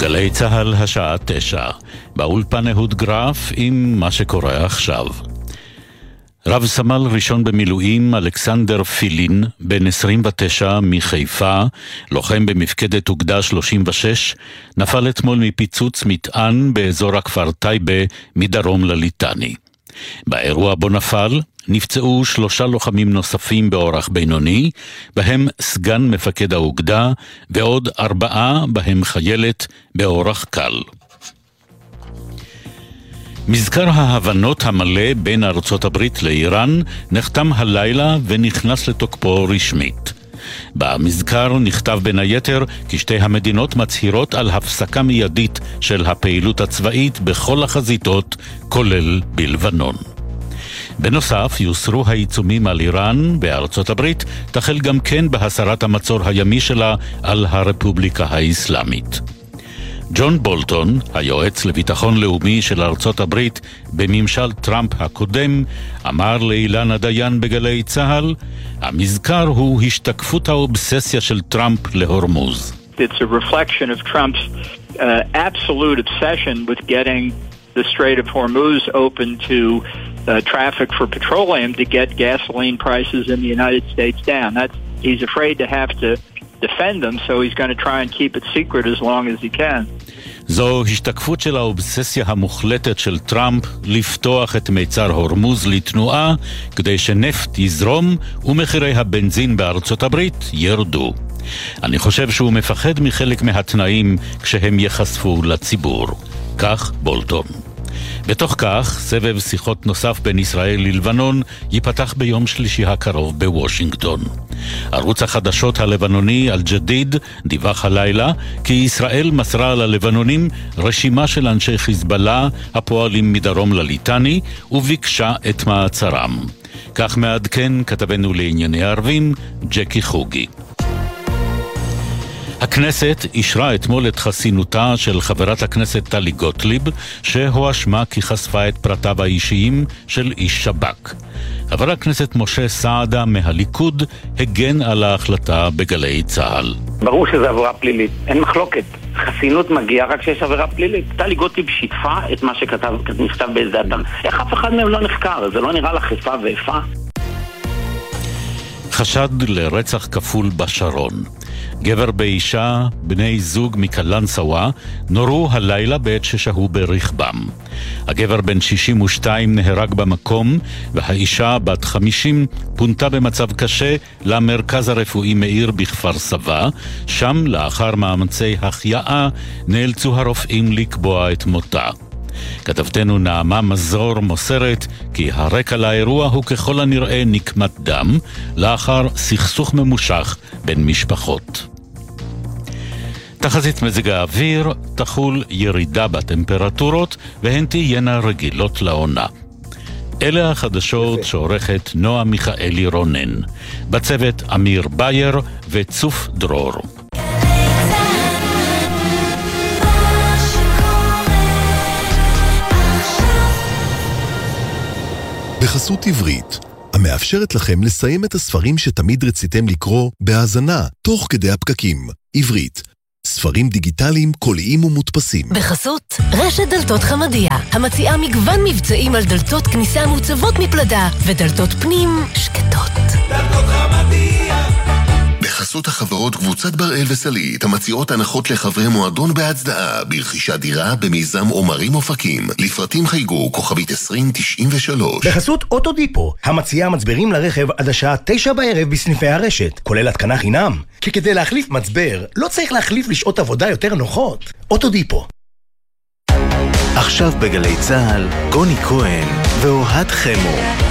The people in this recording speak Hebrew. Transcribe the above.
גלי צהל השעה 9, באולפן אהוד גרף עם מה שקורה עכשיו. רב סמל ראשון במילואים אלכסנדר פילין, בן 29 מחיפה, לוחם במפקדת אוגדה 36, נפל אתמול מפיצוץ מטען באזור הכפר טייבה מדרום לליטני. באירוע בו נפל נפצעו 3 לוחמים נוספים באורח בינוני, בהם סגן מפקד האוגדה, ועוד 4 בהם חיילת באורח קל. מזכר ההבנות המלא בין ארצות הברית לאיראן נחתם הלילה ונכנס לתוקפו רשמית. במזכר נכתב בין היתר כי שתי המדינות מצהירות על הפסקה מיידית של הפעילות הצבאית בכל החזיתות, כולל בלבנון. בנוסף, יוסרו העיצומים על איראן בארצות הברית, תחל גם כן בהסרת המצור הימי שלה על הרפובליקה האסלאמית. ג'ון בולטון, היועץ לביטחון לאומי של ארצות הברית בממשל טראמפ הקודם, אמר לאילנה דיין בגלי צהל, המזכר הוא השתקפות האובססיה של טראמפ להורמוז. It's a reflection of Trump's absolute obsession with getting the Strait of Hormuz open to traffic for petroleum to get gasoline prices in the United States down. He's afraid to have to defend them, so he's going to try and keep it secret as long as he can. זו השתקפות של האובססיה המוחלטת של טראמפ לפתוח את מיצר הורמוז לתנועה כדי שנפט יזרום ומחירי הבנזין בארצות הברית ירדו. אני חושב שהוא מפחד מחלק מהתנאים כשהם יחשפו לציבור. כך בולטון. בתוך כך, סבב שיחות נוסף בין ישראל ללבנון ייפתח ביום שלישי הקרוב בוושינגטון. ערוץ החדשות הלבנוני אל-ג'דיד דיווח הלילה כי ישראל מסרה ללבנונים רשימה של אנשי חיזבאללה הפועלים מדרום לליטני וביקשה את מעצרם. כך מעדכן כתבנו לענייני ערבים ג'קי חוגי. הכנסת אישרה אתמול את חסינותה של חברת הכנסת טלי גוטליב, שהואשמה כי חשפה את פרטיו האישיים של איש שב"כ. חבר הכנסת משה סעדה מהליכוד הגן על ההחלטה בגלי צהל. ברור שזה עבירה פלילית, אין מחלוקת. חסינות מגיעה רק שיש עבירה פלילית. טלי גוטליב שיתפה את מה שנכתב באיזה אדם. איך אף אחד מהם לא נחקר? זה לא נראה לך איפה ואיפה? חשד לרצח כפול בשרון. גבר באישה, בני זוג מקלנסווה, נורו הלילה בעת ששהו ברכבם. הגבר בן 62 נהרג במקום, והאישה בת 50 פונתה במצב קשה למרכז הרפואי מאיר בכפר סבא, שם לאחר מאמצי החייאה נאלצו הרופאים לקבוע את מותה. כתבתנו נעמה מזור מוסרת כי הרקע לאירוע הוא ככל הנראה נקמת דם לאחר סכסוך ממושך בין משפחות. תחזית מזג האוויר תחול ירידה בטמפרטורות והן תהיינה רגילות לעונה. אלה החדשות שעורכת נועה מיכאלי רונן. בצוות אמיר בייר וצוף דרור. בחסות עברית, המאפשרת לכם לסיים את הספרים שתמיד רציתם לקרוא בהאזנה, תוך כדי הפקקים. עברית, ספרים דיגיטליים, קוליים ומודפסים. בחסות רשת דלתות חמדיה, המציעה מגוון מבצעים על דלתות כניסה מוצבות מפלדה ודלתות פנים שקטות. דלתות חמדיה. בחסות החברות קבוצת בראל וסלית, המציעות הנחות לחברי מועדון בהצדעה ברכישת דירה במיזם עומרים אופקים. לפרטים חייגו כוכבית 2093. בחסות אוטודיפו, המציעה מצברים לרכב עד השעה 9 בערב בסניפי הרשת, כולל התקנה חינם. כי כדי להחליף מצבר, לא צריך להחליף לשעות עבודה יותר נוחות. אוטודיפו. עכשיו בגלי צהל, גוני כהן ואוהד חמו.